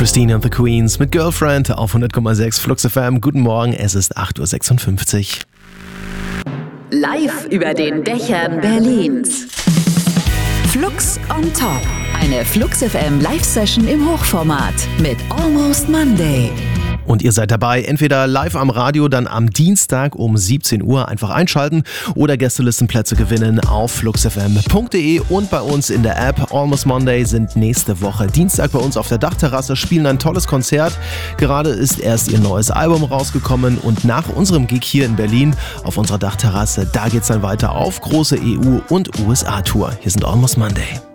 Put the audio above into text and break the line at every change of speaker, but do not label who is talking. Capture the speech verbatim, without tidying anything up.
Christine and the Queens mit Girlfriend auf hundert Komma sechs Flux F M. Guten Morgen, es ist acht Uhr sechsundfünfzig.
Live über den Dächern Berlins. Flux on Top. Eine Flux F M Live-Session im Hochformat mit Almost Monday.
Und ihr seid dabei, entweder live am Radio, dann am Dienstag um siebzehn Uhr einfach einschalten oder Gästelistenplätze gewinnen auf flux f m punkt d e und bei uns in der App. Almost Monday sind nächste Woche Dienstag bei uns auf der Dachterrasse, spielen ein tolles Konzert. Gerade ist erst ihr neues Album rausgekommen und nach unserem Gig hier in Berlin auf unserer Dachterrasse, da geht's dann weiter auf große E U- und U S A-Tour. Hier sind Almost Monday.